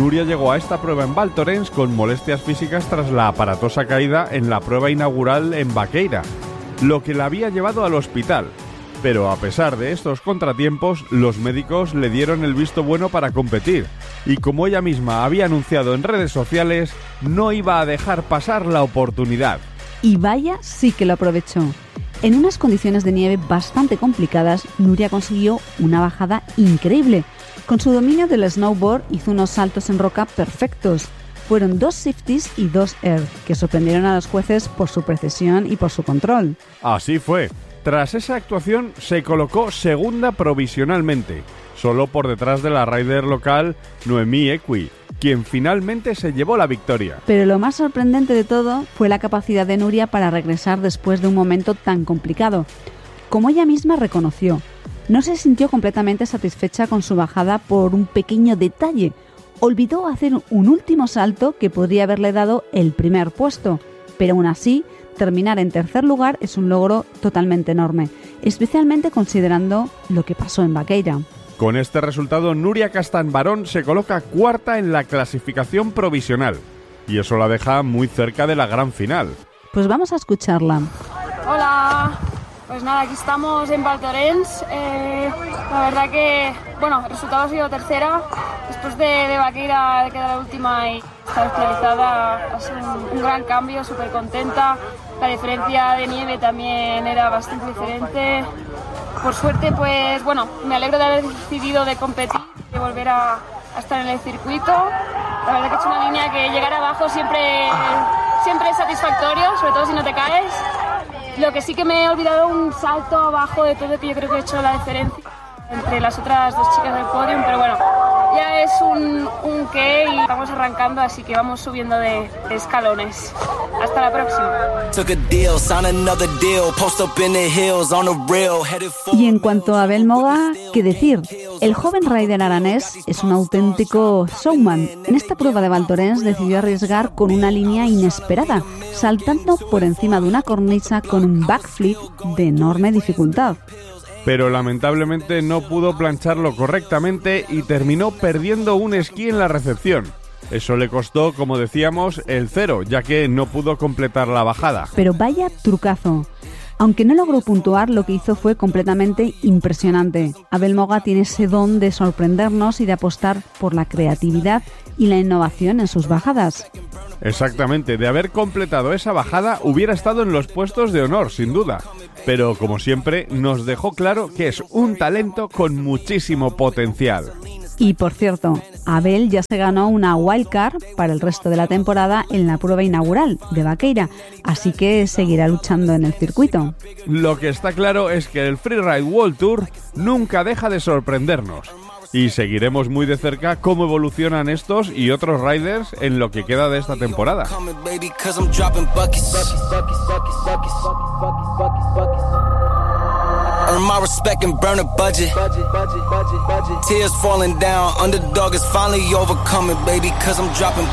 Nuria llegó a esta prueba en Val Thorens con molestias físicas tras la aparatosa caída en la prueba inaugural en Vaqueira, lo que la había llevado al hospital. Pero a pesar de estos contratiempos, los médicos le dieron el visto bueno para competir, y como ella misma había anunciado en redes sociales, no iba a dejar pasar la oportunidad. Y vaya, sí que lo aprovechó. En unas condiciones de nieve bastante complicadas, Nuria consiguió una bajada increíble. Con su dominio del snowboard hizo unos saltos en roca perfectos. Fueron 2 safeties y 2 air, que sorprendieron a los jueces por su precisión y por su control. Así fue. Tras esa actuación se colocó segunda provisionalmente, solo por detrás de la rider local Noemí Equi, quien finalmente se llevó la victoria. Pero lo más sorprendente de todo fue la capacidad de Nuria para regresar después de un momento tan complicado. Como ella misma reconoció, no se sintió completamente satisfecha con su bajada por un pequeño detalle. Olvidó hacer un último salto que podría haberle dado el primer puesto, pero aún así, terminar en tercer lugar es un logro totalmente enorme, especialmente considerando lo que pasó en Vaqueira. Con este resultado, Nuria Castán-Barón se coloca cuarta en la clasificación provisional, y eso la deja muy cerca de la gran final. Pues vamos a escucharla. Hola, pues nada, aquí estamos en Val Thorens. La verdad que, el resultado ha sido tercera. Después de Vaqueira, de quedar la última y estar finalizada, ha sido un gran cambio, súper contenta. La diferencia de nieve también era bastante diferente. Por suerte, me alegro de haber decidido de competir, de volver a estar en el circuito. La verdad que he hecho una línea que llegar abajo siempre es satisfactorio, sobre todo si no te caes. Lo que sí que me he olvidado un salto abajo de todo, que yo creo que he hecho la diferencia entre las otras 2 chicas del podium, pero ya es un qué y vamos arrancando, así que vamos subiendo de escalones. Hasta la próxima. Y en cuanto a Abel Moga, ¿qué decir? El joven rider aranés es un auténtico showman. En esta prueba de Val Thorens decidió arriesgar con una línea inesperada, saltando por encima de una cornisa con un backflip de enorme dificultad. Pero lamentablemente no pudo plancharlo correctamente y terminó perdiendo un esquí en la recepción. Eso le costó, como decíamos, el 0, ya que no pudo completar la bajada. Pero vaya trucazo. Aunque no logró puntuar, lo que hizo fue completamente impresionante. Abel Moga tiene ese don de sorprendernos y de apostar por la creatividad y la innovación en sus bajadas. Exactamente, de haber completado esa bajada hubiera estado en los puestos de honor, sin duda. Pero, como siempre, nos dejó claro que es un talento con muchísimo potencial. Y, por cierto, Abel ya se ganó una wildcard para el resto de la temporada en la prueba inaugural de Vaqueira, así que seguirá luchando en el circuito. Lo que está claro es que el Freeride World Tour nunca deja de sorprendernos. Y seguiremos muy de cerca cómo evolucionan estos y otros riders en lo que queda de esta temporada. Earn my respect and burn a budget. Tears falling down, underdog is finally overcoming, baby, cause I'm dropping